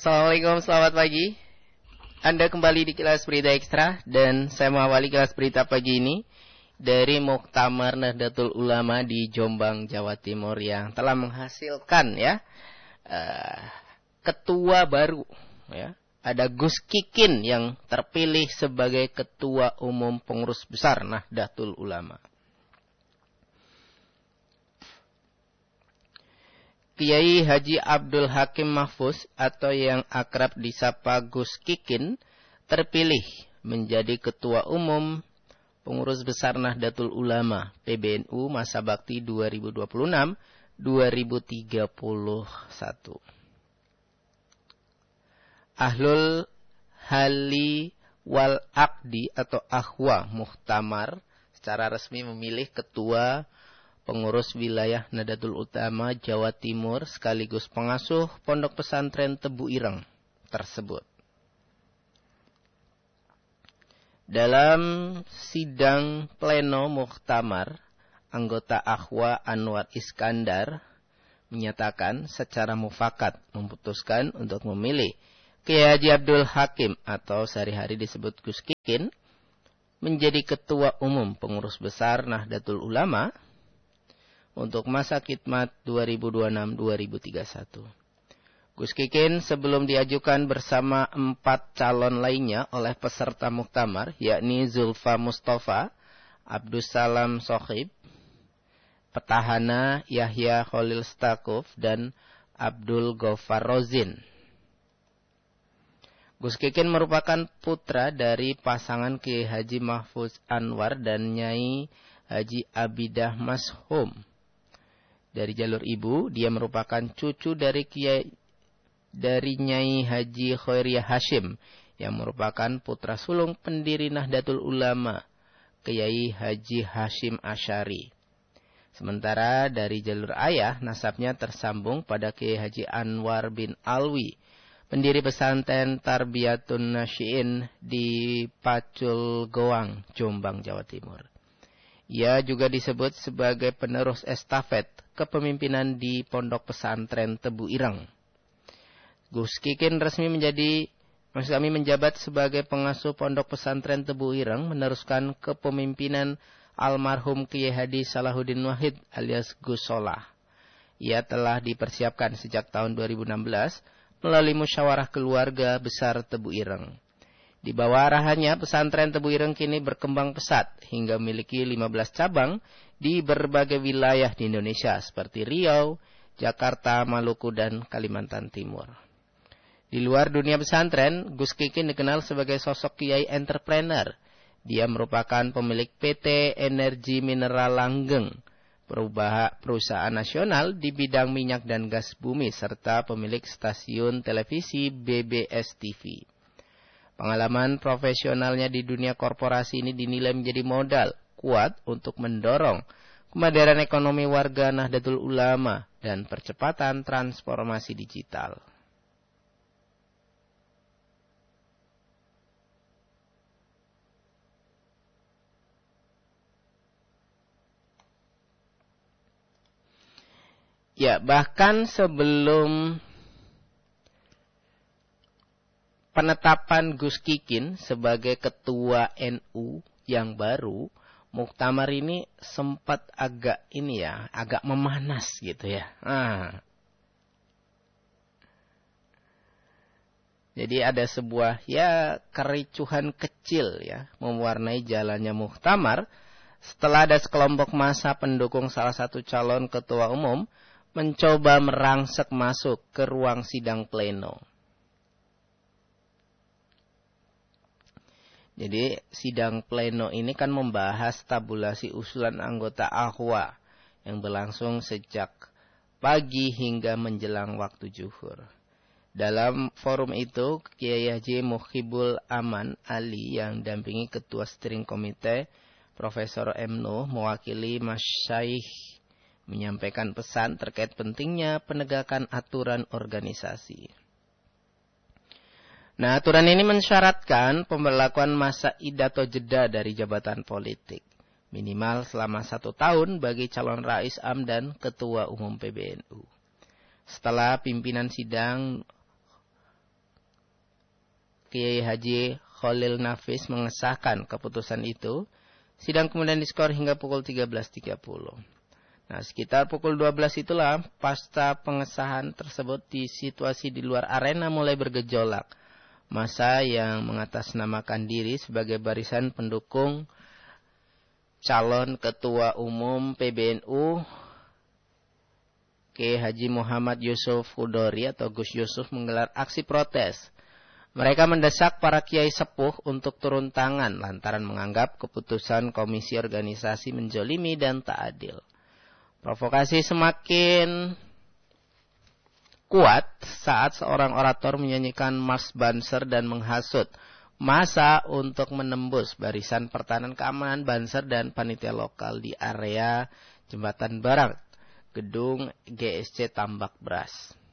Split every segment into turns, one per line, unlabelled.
Assalamualaikum, selamat pagi. Anda kembali di Kilas Berita Ekstra dan saya mengawali Kilas Berita pagi ini dari Muktamar Nahdlatul Ulama di Jombang, Jawa Timur yang telah menghasilkan ketua baru. Ya. Ada Gus Kikin yang terpilih sebagai Ketua Umum Pengurus Besar Nahdlatul Ulama. Kiai Haji Abdul Hakim Mahfuz atau yang akrab disapa Gus Kikin terpilih menjadi Ketua Umum Pengurus Besar Nahdlatul Ulama PBNU masa bakti 2026-2031. Ahlul Hali wal Aqdi atau Ahwa Muhtamar secara resmi memilih Ketua Pengurus Wilayah Nahdlatul Ulama Jawa Timur sekaligus pengasuh Pondok Pesantren Tebu Ireng tersebut. Dalam sidang pleno Muktamar, anggota Ahwa Anwar Iskandar menyatakan secara mufakat memutuskan untuk memilih Kiai Haji Abdul Hakim atau sehari-hari disebut Gus Kikin menjadi Ketua Umum Pengurus Besar Nahdlatul Ulama untuk masa khidmat 2026-2031. Gus Kikin sebelum diajukan bersama 4 calon lainnya oleh peserta muktamar, yakni Zulfa Mustafa, Abdus Salam Sohib, petahana Yahya Khalil Stakuf, dan Abdul Ghaffar Rozin. Gus Kikin merupakan putra dari pasangan Kiai Haji Mahfuz Anwar dan Nyai Haji Abidah Mashum. Dari jalur ibu, dia merupakan cucu dari Nyai Haji Khairiyah Hashim yang merupakan putra sulung pendiri Nahdlatul Ulama, Kiai Haji Hashim Asy'ari. Sementara dari jalur ayah, nasabnya tersambung pada Kiai Haji Anwar bin Alwi, pendiri pesantren Tarbiyatun Nasyiin di Pacul Goang, Jombang, Jawa Timur. Ia juga disebut sebagai penerus estafet kepemimpinan di Pondok Pesantren Tebu Ireng. Gus Kikin resmi menjabat sebagai pengasuh Pondok Pesantren Tebu Ireng, meneruskan kepemimpinan almarhum Kiai Hadi Salahuddin Wahid alias Gus Solah. Ia telah dipersiapkan sejak tahun 2016 melalui musyawarah keluarga besar Tebu Ireng. Di bawah arahannya, pesantren Tebu Ireng kini berkembang pesat hingga memiliki 15 cabang di berbagai wilayah di Indonesia seperti Riau, Jakarta, Maluku, dan Kalimantan Timur. Di luar dunia pesantren, Gus Kikin dikenal sebagai sosok kiai entrepreneur. Dia merupakan pemilik PT Energi Mineral Langgeng, perusahaan nasional di bidang minyak dan gas bumi, serta pemilik stasiun televisi BBS TV. Pengalaman profesionalnya di dunia korporasi ini dinilai menjadi modal kuat untuk mendorong kemandirian ekonomi warga Nahdlatul Ulama dan percepatan transformasi digital. Ya, bahkan sebelum penetapan Gus Kikin sebagai ketua NU yang baru, muktamar ini sempat agak memanas gitu ya. Jadi ada sebuah kericuhan kecil ya mewarnai jalannya muktamar setelah ada sekelompok massa pendukung salah satu calon ketua umum mencoba merangsek masuk ke ruang sidang pleno. Jadi sidang pleno ini kan membahas tabulasi usulan anggota Ahwa yang berlangsung sejak pagi hingga menjelang waktu zuhur. Dalam forum itu, Kiai Haji Mukhibul Aman Ali yang dampingi Ketua Steering Komite Profesor M. Nuh mewakili Masyaikh menyampaikan pesan terkait pentingnya penegakan aturan organisasi. Nah, aturan ini mensyaratkan pemberlakuan masa idah atau jeda dari jabatan politik. Minimal selama 1 tahun bagi calon Rais Am dan Ketua Umum PBNU. Setelah pimpinan sidang Kiai Haji Khalil Nafis mengesahkan keputusan itu, sidang kemudian diskor hingga pukul 13.30. Nah, sekitar pukul 12 itulah pasca pengesahan tersebut di situasi di luar arena mulai bergejolak. Massa yang mengatasnamakan diri sebagai barisan pendukung calon ketua umum PBNU Kiai Haji Muhammad Yusuf Hudori atau Gus Yusuf menggelar aksi protes. Mereka mendesak para kiai sepuh untuk turun tangan lantaran menganggap keputusan komisi organisasi menzolimi dan tak adil. Provokasi semakin kuat saat seorang orator menyanyikan Mars Banser dan menghasut massa untuk menembus barisan pertahanan keamanan Banser dan panitia lokal di area Jembatan Barat, gedung GSC Tambak Beras.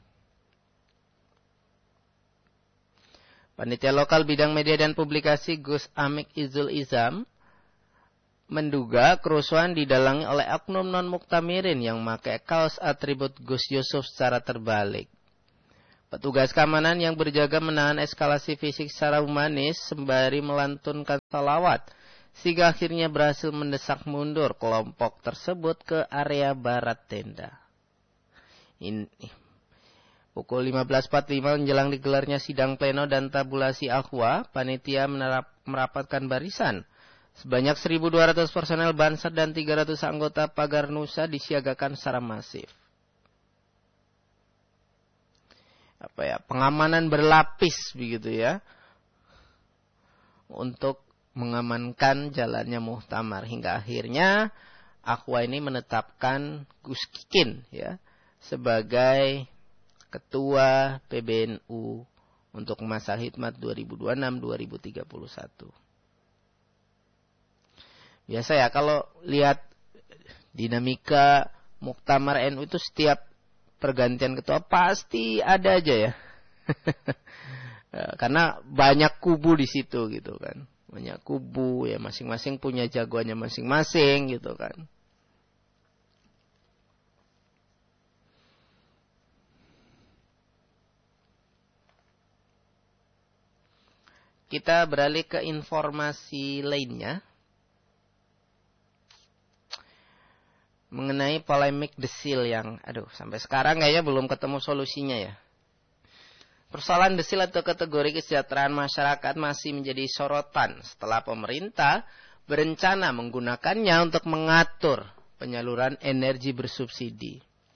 Panitia lokal bidang media dan publikasi Gus Amik Izul Izam menduga kerusuhan didalangi oleh oknum non-muktamirin yang memakai kaos atribut Gus Yusuf secara terbalik. Petugas keamanan yang berjaga menahan eskalasi fisik secara humanis sembari melantunkan salawat, sehingga akhirnya berhasil mendesak mundur kelompok tersebut ke area barat tenda. Ini pukul 15.45 menjelang digelarnya sidang pleno dan tabulasi akhwa, panitia merapatkan barisan. Sebanyak 1.200 personel Banser dan 300 anggota Pagar Nusa disiagakan secara masif. Pengamanan berlapis begitu ya, untuk mengamankan jalannya muktamar hingga akhirnya akhwa ini menetapkan Gus Kikin ya sebagai ketua PBNU untuk masa khidmat 2026-2031. Biasa ya kalau lihat dinamika muktamar NU itu setiap pergantian ketua pasti ada aja ya. Karena banyak kubu di situ gitu kan. Banyak kubu ya, masing-masing punya jagoannya masing-masing gitu kan. Kita beralih ke informasi lainnya. Mengenai polemik desil yang, sampai sekarang kayaknya belum ketemu solusinya ya. Persoalan desil atau kategori kesejahteraan masyarakat masih menjadi sorotan setelah pemerintah berencana menggunakannya untuk mengatur penyaluran energi bersubsidi.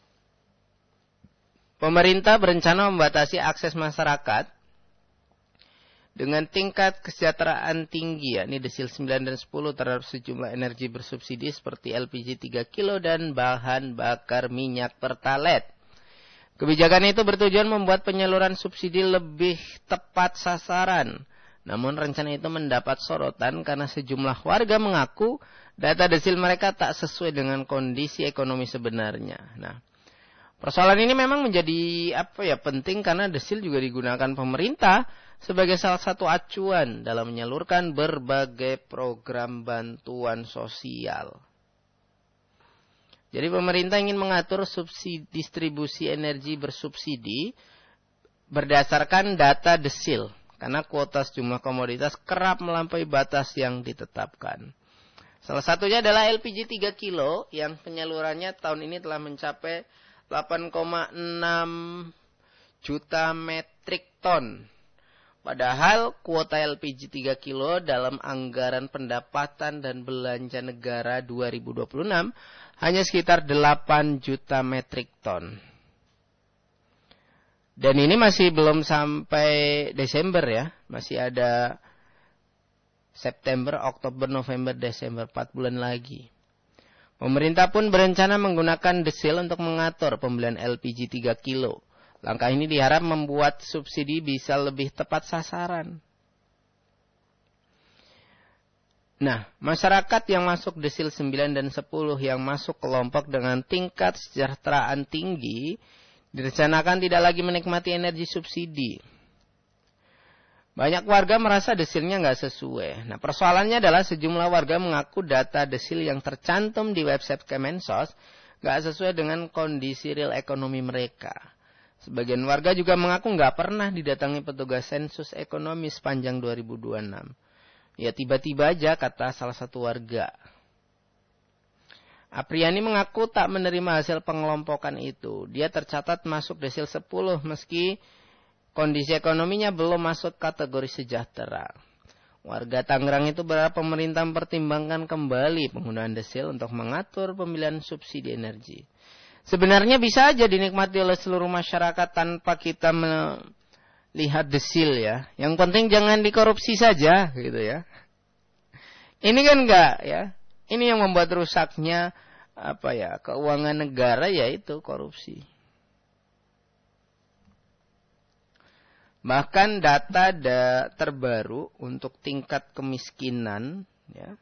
Pemerintah berencana membatasi akses masyarakat dengan tingkat kesejahteraan tinggi, yakni desil 9 dan 10 terhadap sejumlah energi bersubsidi seperti LPG 3 kilo dan bahan bakar minyak pertalite. Kebijakan itu bertujuan membuat penyaluran subsidi lebih tepat sasaran. Namun rencana itu mendapat sorotan karena sejumlah warga mengaku data desil mereka tak sesuai dengan kondisi ekonomi sebenarnya. Nah, persoalan ini memang menjadi penting karena desil juga digunakan pemerintah sebagai salah satu acuan dalam menyalurkan berbagai program bantuan sosial. Jadi pemerintah ingin mengatur distribusi energi bersubsidi berdasarkan data desil. Karena kuota sejumlah komoditas kerap melampaui batas yang ditetapkan. Salah satunya adalah LPG 3 kilo yang penyalurannya tahun ini telah mencapai 8,6 juta metrik ton. Padahal kuota LPG 3 kilo dalam anggaran pendapatan dan belanja negara 2026 hanya sekitar 8 juta metrik ton. Dan ini masih belum sampai Desember ya. Masih ada September, Oktober, November, Desember, 4 bulan lagi. Pemerintah pun berencana menggunakan desil untuk mengatur pembelian LPG 3 kilo. Langkah ini diharap membuat subsidi bisa lebih tepat sasaran. Nah, masyarakat yang masuk desil 9 dan 10 yang masuk kelompok dengan tingkat kesejahteraan tinggi direncanakan tidak lagi menikmati energi subsidi. Banyak warga merasa desilnya nggak sesuai. Nah, persoalannya adalah sejumlah warga mengaku data desil yang tercantum di website Kemensos nggak sesuai dengan kondisi real ekonomi mereka. Sebagian warga juga mengaku nggak pernah didatangi petugas sensus ekonomi sepanjang 2026. Ya tiba-tiba aja, kata salah satu warga. Apriani mengaku tak menerima hasil pengelompokan itu. Dia tercatat masuk desil 10 meski kondisi ekonominya belum masuk kategori sejahtera. Warga Tangerang itu berharap pemerintah mempertimbangkan kembali penggunaan desil untuk mengatur pemilihan subsidi energi. Sebenarnya bisa aja dinikmati oleh seluruh masyarakat tanpa kita melihat desil ya. Yang penting jangan dikorupsi saja gitu ya. Ini kan enggak ya. Ini yang membuat rusaknya keuangan negara, yaitu korupsi. Bahkan data terbaru untuk tingkat kemiskinan ya.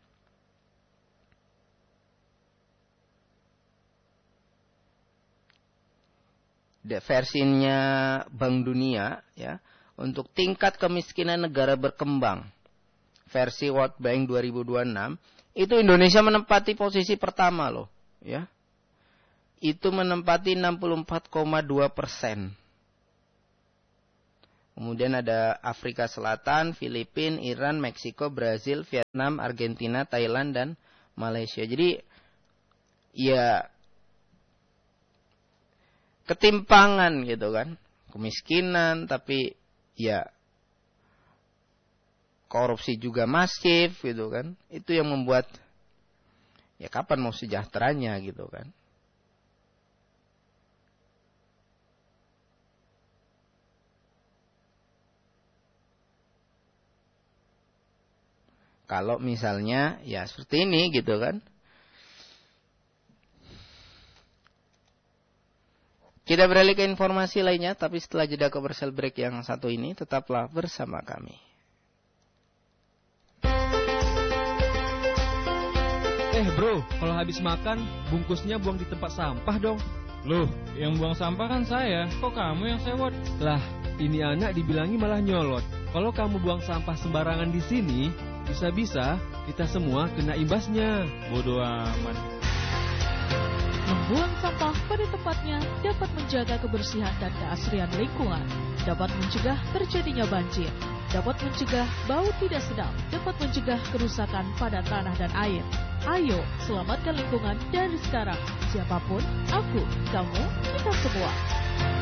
Versinya Bank Dunia ya, untuk tingkat kemiskinan negara berkembang versi World Bank 2026 itu Indonesia menempati posisi pertama loh ya. Itu menempati 64,2%. Kemudian ada Afrika Selatan, Filipina, Iran, Meksiko, Brazil, Vietnam, Argentina, Thailand, dan Malaysia. Jadi ya ketimpangan gitu kan. Kemiskinan tapi ya korupsi juga masif gitu kan. Itu yang membuat ya kapan mau sejahteranya gitu kan. Kalau misalnya ya seperti ini gitu kan. Kita beralih ke informasi lainnya, tapi setelah jeda commercial break yang satu ini, tetaplah bersama kami.
Bro, kalau habis makan, bungkusnya buang di tempat sampah dong.
Loh, yang buang sampah kan saya, kok kamu yang sewot?
Lah, ini anak dibilangi malah nyolot. Kalau kamu buang sampah sembarangan di sini, bisa-bisa kita semua kena imbasnya.
Bodoh amat.
Membuang sampah pada tempatnya dapat menjaga kebersihan dan keasrian lingkungan, dapat mencegah terjadinya banjir, dapat mencegah bau tidak sedap, dapat mencegah kerusakan pada tanah dan air. Ayo, selamatkan lingkungan dari sekarang. Siapapun, aku, kamu, kita semua.